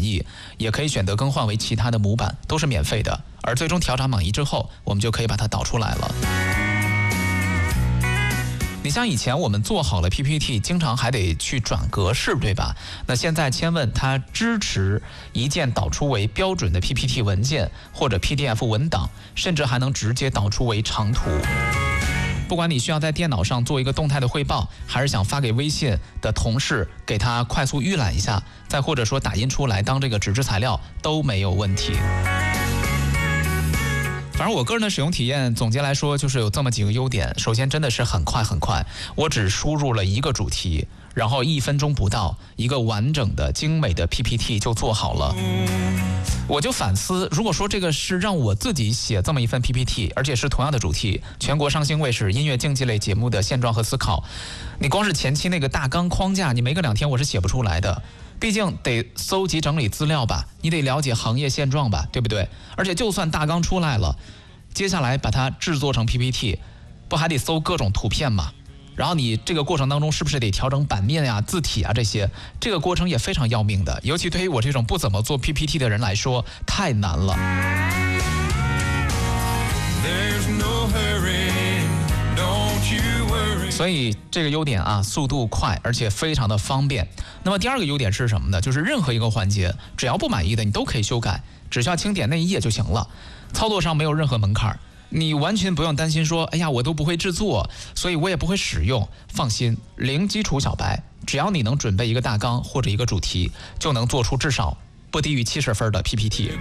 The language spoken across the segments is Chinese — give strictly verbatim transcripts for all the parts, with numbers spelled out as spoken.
意，也可以选择更换为其他的模板，都是免费的。而最终调整满意之后，我们就可以把它导出来了。你像以前我们做好了 P P T， 经常还得去转格式，对吧？那现在千问它支持一键导出为标准的 P P T 文件或者 P D F 文档，甚至还能直接导出为长图。不管你需要在电脑上做一个动态的汇报，还是想发给微信的同事给他快速预览一下，再或者说打印出来当这个纸质材料都没有问题。反正我个人的使用体验总结来说就是有这么几个优点。首先真的是很快很快，我只输入了一个主题，然后一分钟不到，一个完整的精美的 P P T 就做好了。我就反思，如果说这个是让我自己写这么一份 P P T， 而且是同样的主题，全国上星卫视音乐竞技类节目的现状和思考，你光是前期那个大纲框架，你没个两天我是写不出来的。毕竟得搜集整理资料吧，你得了解行业现状吧，对不对？而且就算大纲出来了，接下来把它制作成 P P T， 不还得搜各种图片吗？然后你这个过程当中是不是得调整版面呀、字体啊这些？这个过程也非常要命的，尤其对于我这种不怎么做 P P T 的人来说，太难了。所以这个优点啊，速度快，而且非常的方便。那么第二个优点是什么呢？就是任何一个环节，只要不满意的，你都可以修改，只需要轻点那一页就行了。操作上没有任何门槛，你完全不用担心说，哎呀，我都不会制作，所以我也不会使用。放心，零基础小白，只要你能准备一个大纲或者一个主题，就能做出至少不低于七十分的 P P T。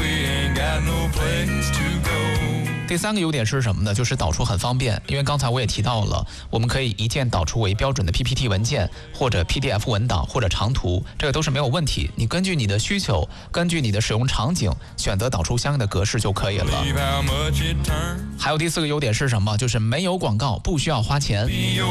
第三个优点是什么呢？就是导出很方便，因为刚才我也提到了，我们可以一键导出为标准的 P P T 文件或者 P D F 文档或者长图，这个都是没有问题。你根据你的需求，根据你的使用场景，选择导出相应的格式就可以了。还有第四个优点是什么？就是没有广告，不需要花钱。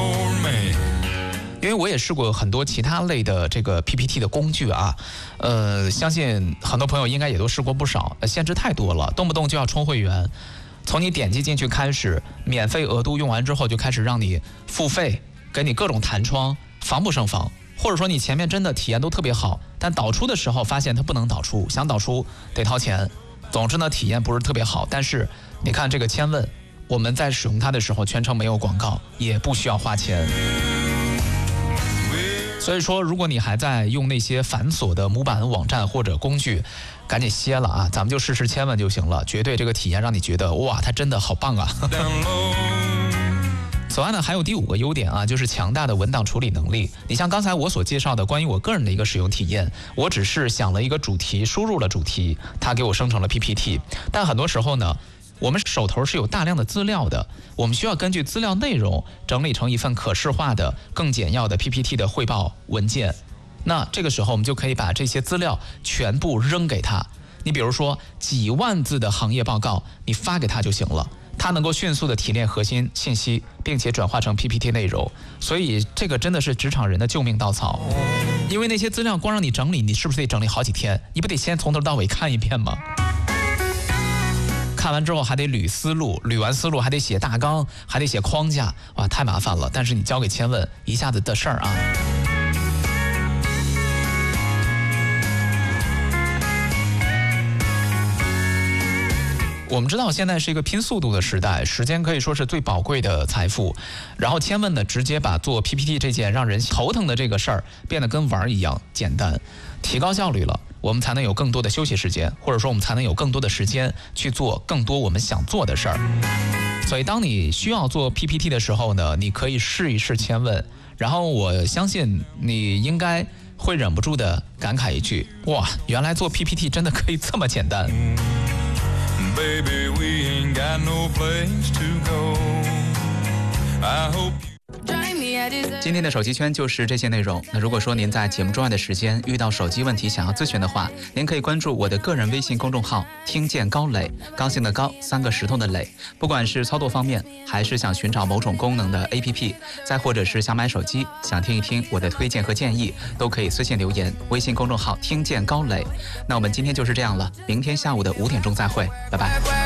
因为我也试过很多其他类的这个 P P T 的工具啊，呃，相信很多朋友应该也都试过不少，限制太多了，动不动就要充会员。从你点击进去开始，免费额度用完之后就开始让你付费，给你各种弹窗，防不胜防。或者说你前面真的体验都特别好，但导出的时候发现它不能导出，想导出得掏钱。总之呢，体验不是特别好。但是你看这个千问，我们在使用它的时候全程没有广告，也不需要花钱。所以说，如果你还在用那些繁琐的模板网站或者工具，赶紧歇了啊！咱们就试试千问就行了，绝对这个体验让你觉得哇，它真的好棒啊！此外呢，还有第五个优点啊，就是强大的文档处理能力。你像刚才我所介绍的关于我个人的一个使用体验，我只是想了一个主题，输入了主题，它给我生成了 P P T。但很多时候呢，我们手头是有大量的资料的，我们需要根据资料内容整理成一份可视化的、更简要的 P P T 的汇报文件。那这个时候我们就可以把这些资料全部扔给他。你比如说几万字的行业报告，你发给他就行了，他能够迅速的提炼核心信息，并且转化成 P P T 内容。所以这个真的是职场人的救命稻草。因为那些资料光让你整理，你是不是得整理好几天？你不得先从头到尾看一遍吗？看完之后还得捋思路，捋完思路还得写大纲，还得写框架，哇，太麻烦了。但是你交给千问，一下子的事儿啊。我们知道现在是一个拼速度的时代，时间可以说是最宝贵的财富。然后千问呢，直接把做 P P T 这件让人头疼的这个事儿变得跟玩儿一样简单，提高效率了，我们才能有更多的休息时间，或者说我们才能有更多的时间去做更多我们想做的事儿。所以当你需要做 P P T 的时候呢，你可以试一试千问，然后我相信你应该会忍不住的感慨一句：哇，原来做 P P T 真的可以这么简单。Baby, we ain't got no place to go. I hope 今天的手机圈就是这些内容。那如果说您在节目之外的时间遇到手机问题想要咨询的话，您可以关注我的个人微信公众号听见高磊，高兴的高，三个石头的磊。不管是操作方面，还是想寻找某种功能的 A P P， 再或者是想买手机，想听一听我的推荐和建议，都可以私信留言，微信公众号听见高磊。那我们今天就是这样了，明天下午的五点钟再会，拜拜。